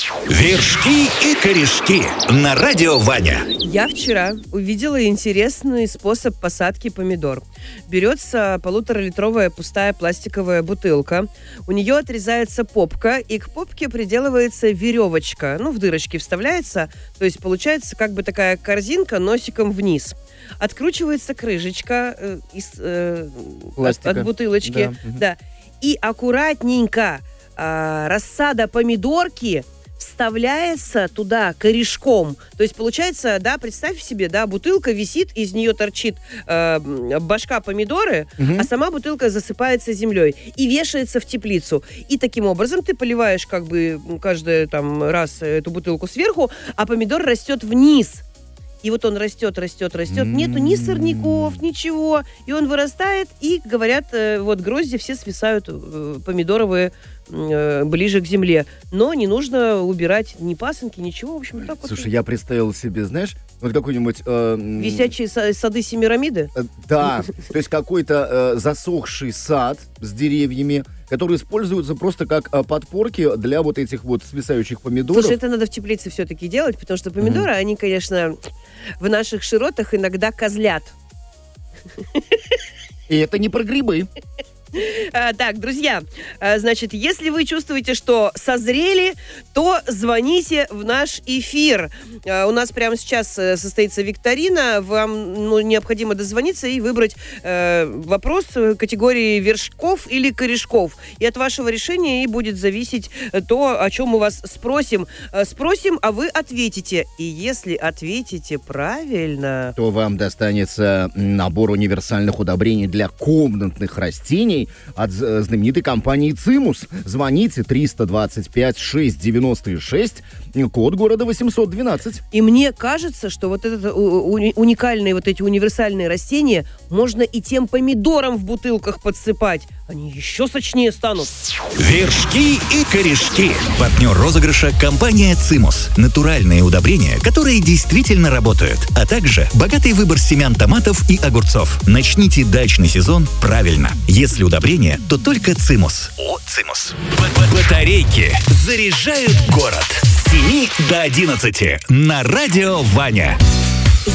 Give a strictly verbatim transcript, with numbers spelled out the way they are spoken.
Вершки и корешки на радио Ваня. Я вчера увидела интересный способ посадки помидор. Берется полуторалитровая пустая пластиковая бутылка, у нее отрезается попка, и к попке приделывается веревочка, ну, в дырочки вставляется, то есть получается как бы такая корзинка носиком вниз. Откручивается крышечка э, из, э, от, от бутылочки, да, да, и аккуратненько э, рассада помидорки вставляется туда корешком. То есть получается, да, представь себе, да, бутылка висит, из нее торчит э, башка помидоры, угу. а сама бутылка засыпается землей и вешается в теплицу. И таким образом ты поливаешь как бы каждый там раз эту бутылку сверху, а помидор растет вниз. И вот он растет, растет, растет. Нету ни сорняков, ничего. И он вырастает, и, говорят, вот грозди все свисают помидоровые ближе к земле. Но не нужно убирать ни пасынки, ничего. В общем, так. Слушай, вот. я представил себе, знаешь, вот какой-нибудь... Э, Висячие сады Семирамиды? Э, да, то есть какой-то э, засохший сад с деревьями, которые используются просто как э, подпорки для вот этих вот свисающих помидоров. Слушай, это надо в теплице все-таки делать, потому что помидоры, mm-hmm. они, конечно, в наших широтах иногда козлят. И это не про грибы. А, так, друзья, а, значит, если вы чувствуете, что созрели, то звоните в наш эфир. А, у нас прямо сейчас состоится викторина. Вам ну, необходимо дозвониться и выбрать э, вопрос категории вершков или корешков. И от вашего решения и будет зависеть то, о чем мы вас спросим. А, спросим, а вы ответите. И если ответите правильно, то вам достанется набор универсальных удобрений для комнатных растений от знаменитой компании «Цимус». Звоните триста двадцать пять шестьсот девяносто шесть, код города восемьсот двенадцать. И мне кажется, что вот это уникальные, вот эти универсальные растения можно и тем помидорам в бутылках подсыпать. Они еще сочнее станут. Вершки и корешки. Партнер розыгрыша – компания «Цимус». Натуральные удобрения, которые действительно работают. А также богатый выбор семян томатов и огурцов. Начните дачный сезон правильно. Если удобрения, то только «Цимус». О, «Цимус». Батарейки заряжают город. С семи до одиннадцати на радио Ваня.